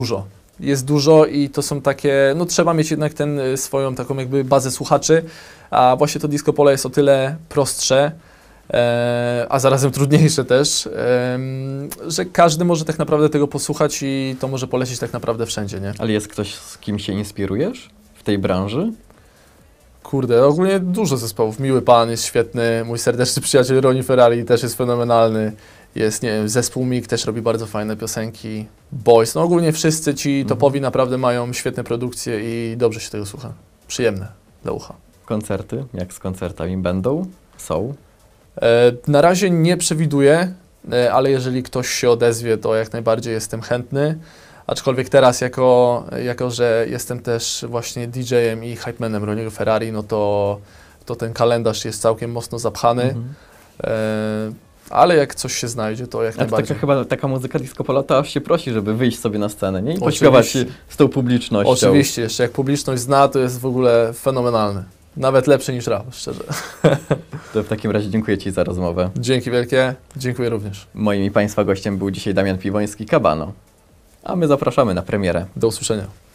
Dużo. Jest dużo i to są takie, no trzeba mieć jednak swoją taką jakby bazę słuchaczy, a właśnie to disco polo jest o tyle prostsze, a zarazem trudniejsze też, że każdy może tak naprawdę tego posłuchać i to może polecieć tak naprawdę wszędzie, nie? Ale jest ktoś, z kim się inspirujesz w tej branży? Kurde, ogólnie dużo zespołów. Miły Pan jest świetny, mój serdeczny przyjaciel Ronnie Ferrari też jest fenomenalny. Jest, nie wiem, zespół MIG też robi bardzo fajne piosenki. Boys, no ogólnie wszyscy ci topowi naprawdę mają świetne produkcje i dobrze się tego słucha. Przyjemne dla ucha. Koncerty? Jak z koncertami będą? Są? Na razie nie przewiduję, ale jeżeli ktoś się odezwie, to jak najbardziej jestem chętny. Aczkolwiek teraz, jako że jestem też właśnie DJ-em i hypemanem Ronniego Ferrari, no to ten kalendarz jest całkiem mocno zapchany. Ale jak coś się znajdzie, to jak najbardziej. Chyba taka muzyka disco polo to aż się prosi, żeby wyjść sobie na scenę, nie? I pośpiewać z tą publicznością. Oczywiście, jeszcze jak publiczność zna, to jest w ogóle fenomenalne. Nawet lepszy niż rap, szczerze. To w takim razie dziękuję Ci za rozmowę. Dzięki wielkie, dziękuję również. Moim i Państwa gościem był dzisiaj Damian Piwoński, Kabano. A my zapraszamy na premierę. Do usłyszenia.